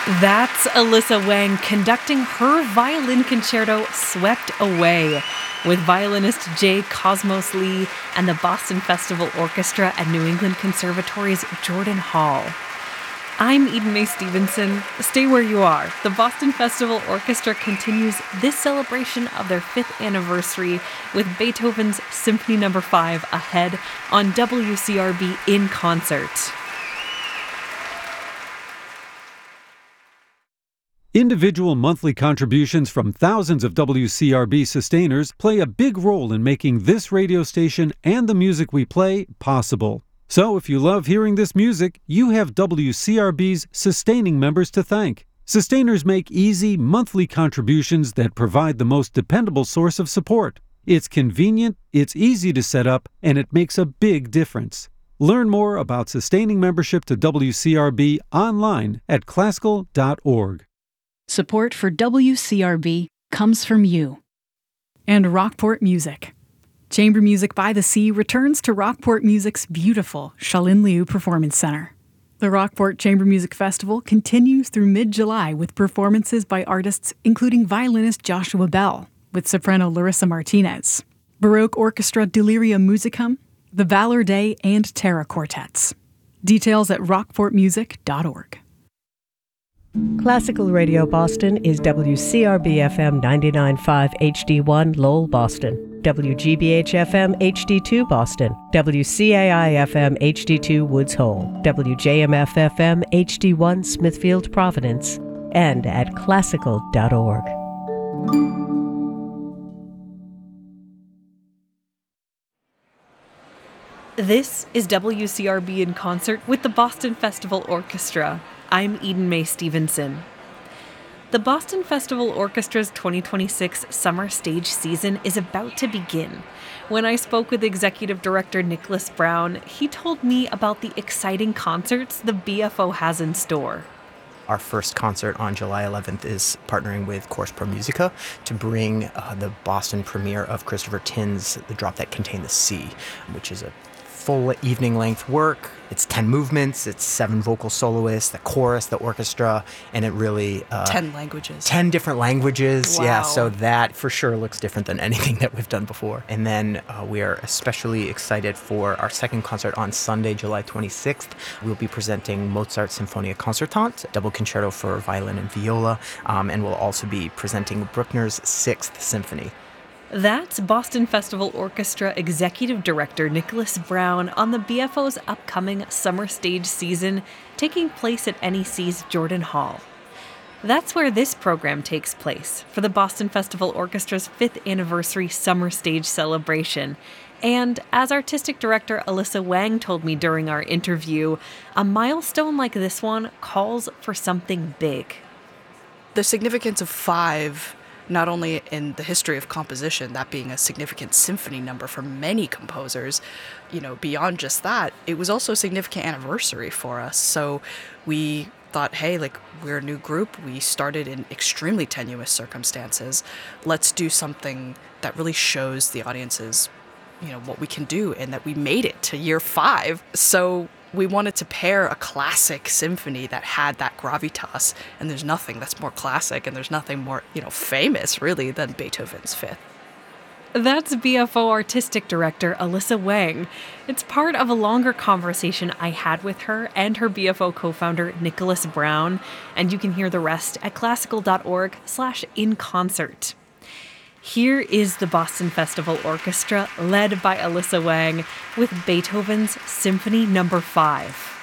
That's Alyssa Wang conducting her violin concerto Swept Away with violinist J. Cosmos Lee and the Boston Festival Orchestra at New England Conservatory's Jordan Hall. I'm Eden Mae Stevenson. Stay where you are. The Boston Festival Orchestra continues this celebration of their 5th anniversary with Beethoven's Symphony No. 5 ahead on WCRB in concert. Individual monthly contributions from thousands of WCRB sustainers play a big role in making this radio station and the music we play possible. So if you love hearing this music, you have WCRB's sustaining members to thank. Sustainers make easy, monthly contributions that provide the most dependable source of support. It's convenient, it's easy to set up, and it makes a big difference. Learn more about sustaining membership to WCRB online at classical.org. Support for WCRB comes from you. And Rockport Music. Chamber Music by the Sea returns to Rockport Music's beautiful Shalin Liu Performance Center. The Rockport Chamber Music Festival continues through mid-July with performances by artists including violinist Joshua Bell, with soprano Larissa Martinez, Baroque Orchestra Delirium Musicum, the Valor Day, and Terra Quartets. Details at rockportmusic.org. Classical Radio Boston is WCRB-FM 99.5 HD1 Lowell, Boston, WGBH-FM HD2 Boston, WCAI-FM HD2 Woods Hole, WJMF-FM HD1 Smithfield, Providence, and at classical.org. This is WCRB in concert with the Boston Festival Orchestra. I'm Eden Mae Stevenson. The Boston Festival Orchestra's 2026 summer stage season is about to begin. When I spoke with Executive Director Nicholas Brown, he told me about the exciting concerts the BFO has in store. Our first concert on July 11th is partnering with Chorus Pro Musica to bring the Boston premiere of Christopher Tin's The Drop That Contained the Sea, which is a full evening-length work. It's 10 movements, it's 7 vocal soloists, the chorus, the orchestra, and it really... 10 languages. 10 different languages, wow. Yeah, so that for sure looks different than anything that we've done before. And then we are especially excited for our second concert on Sunday, July 26th. We'll be presenting Mozart's Sinfonia Concertante, double concerto for violin and viola, and we'll also be presenting Bruckner's 6th Symphony. That's Boston Festival Orchestra Executive Director Nicholas Brown on the BFO's upcoming summer stage season taking place at NEC's Jordan Hall. That's where this program takes place for the Boston Festival Orchestra's 5th anniversary summer stage celebration. And as Artistic Director Alyssa Wang told me during our interview, a milestone like this one calls for something big. The significance of 5, not only in the history of composition, that being a significant symphony number for many composers, beyond just that, it was also a significant anniversary for us. So we thought, hey, we're a new group. We started in extremely tenuous circumstances. Let's do something that really shows the audiences, what we can do and that we made it to year 5. So we wanted to pair a classic symphony that had that gravitas, and there's nothing that's more classic and there's nothing more, famous really than Beethoven's 5th. That's BFO Artistic Director Alyssa Wang. It's part of a longer conversation I had with her and her BFO co-founder Nicholas Brown, and you can hear the rest at classical.org/inconcert. Here is the Boston Festival Orchestra, led by Alyssa Wang, with Beethoven's Symphony No. 5.